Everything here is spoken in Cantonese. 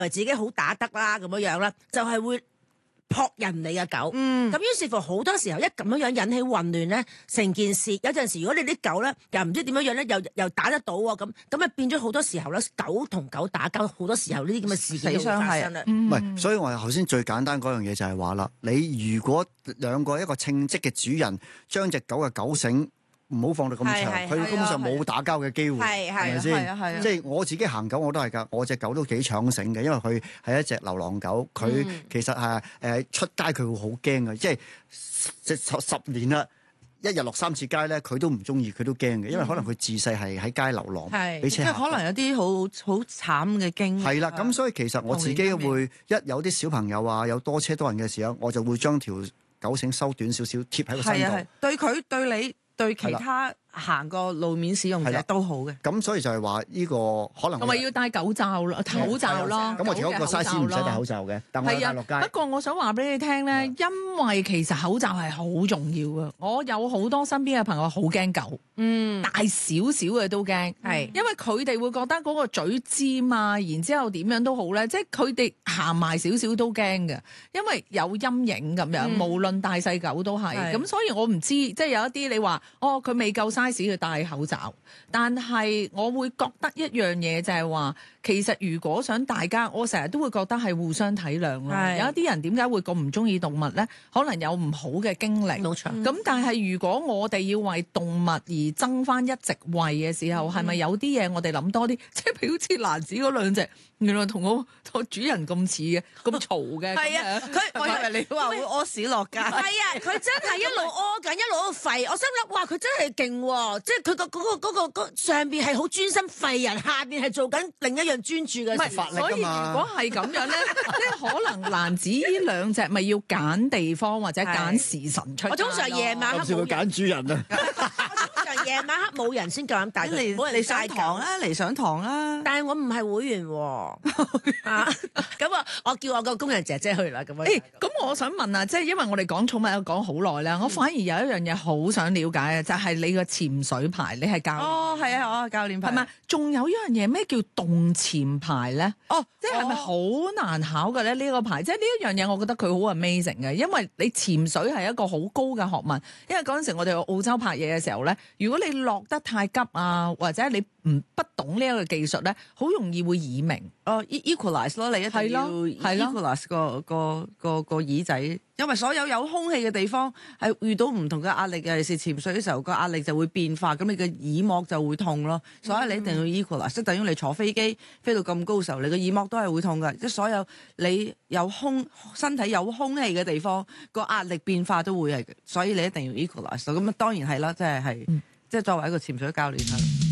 自己好打得啦咁樣啦，就係會撲人哋嘅狗。咁於是乎好多時候一咁樣引起混亂咧，成件事有陣時如果你啲狗咧又唔知點樣咧，又打得到喎，咁啊變咗好多時候咧，狗同狗打交好多時候呢啲咁嘅事件會發生啦。 唔係，所以我頭先最簡單嗰樣嘢就係話啦，你如果兩個一個稱職嘅主人將隻狗嘅狗繩唔好放到咁長，佢根本上冇打交嘅機會，係咪先？即係我自己行狗我都係㗎，我隻狗都幾搶繩嘅，因為佢係一隻流浪狗，佢其實係出街佢會好驚嘅，即係10年啦。一日落3次街咧，佢都唔中意，佢都驚嘅，因為可能佢自細係喺街流浪，俾車嚇。 即係可能有啲好慘嘅經歷。 係啦，咁所以其實我自己會一有啲小朋友啊，有多車多人嘅時候，我就會將條狗繩收短少少，貼喺個身度。 對佢、對你、對其他行過路面使用者都好嘅。 咁所以就係話呢個可能同埋要戴口罩咯，口罩咯。 咁我條嗰個 size 唔使戴口罩嘅，但我戴落街。 不過我想話俾你聽咧，因為其實口罩係好重要嘅。我有好多身邊嘅朋友好驚狗，大少少嘅都驚，因為佢哋會覺得嗰個嘴尖啊，然之後點樣都好咧，即係佢哋行埋少少都驚嘅，因為有陰影咁樣，無論大細狗都係。咁所以我唔知，即係有一啲你話佢未夠size去戴口罩，但係我會覺得一樣嘢就係話，其實如果想大家，我成日都會覺得係互相體諒咯。有一啲人點解會咁唔中意動物咧？可能有唔好嘅經歷。 冇錯。 咁但係如果我哋要為動物而爭翻一席位嘅時候，係咪有啲嘢我哋諗多啲？即係譬如好似蘭子嗰兩隻，原來同我主人咁似嘅，咁嘈嘅。 係啊，我以為你話會屙屎落街。 係啊，佢真係一路屙緊，一路喺度吠。我心諗，哇，佢真係勁喎！即係佢嗰個上邊係好專心吠人，下邊係做緊另一樣專注嘅事。 所以如果係咁樣咧，即係可能蘭子呢兩隻咪要揀地方或者揀時辰出街。 我通常夜晚黑會揀主人啊。 通常夜晚黑冇人先夠膽帶佢，冇人上堂啦，嚟上堂啦。 但係我唔係會員喎。咁啊，我叫我個工人姐姐去啦。咁咁我想問啊，即係因為我哋講寵物講好耐啦，我反而有一樣嘢好想了解嘅，就係你個潛水牌，你係教練。 係啊，我教練牌。 係咪？仲有一樣嘢咩叫動潛牌咧？即係咪好難考嘅咧？呢個牌，即係呢一樣嘢，我覺得佢好 amazing 嘅，因為你潛水係一個好高嘅學問。因為嗰陣時我哋去澳洲拍嘢嘅時候咧，如果你落得太急啊，或者你不懂呢一個技術咧，好容易會耳鳴。 equalize 咯，你一定要 equalize 個耳仔，因為所有空氣嘅地方係遇到唔同嘅壓力，尤其是潛水嘅時候，個壓力就會變化，咁你嘅耳膜就會痛咯。所以你一定要 equalize，即係等於你坐飛機飛到咁高嘅時候，你個耳膜都係會痛㗎。即係所有你身體有空氣嘅地方，個壓力變化都會係，所以你一定要 equalize。咁當然係啦，即係作為一個潛水教練係。